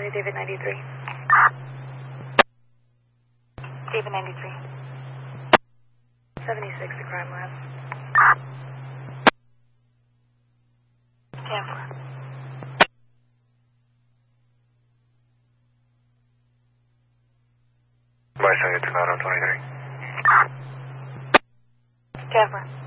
Charlie, David 93. David 93. 76 to crime lab. Tampa. My son, it's not on 23. Tampa.